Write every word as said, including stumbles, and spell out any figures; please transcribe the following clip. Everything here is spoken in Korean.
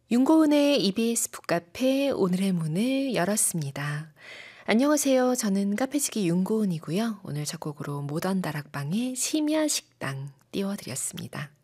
윤고은의 이비에스 북카페 오늘의 문을 열었습니다. 안녕하세요. 저는 카페지기 윤고은이고요. 오늘 첫 곡으로 모던 다락방의 심야 식당 띄워드렸습니다.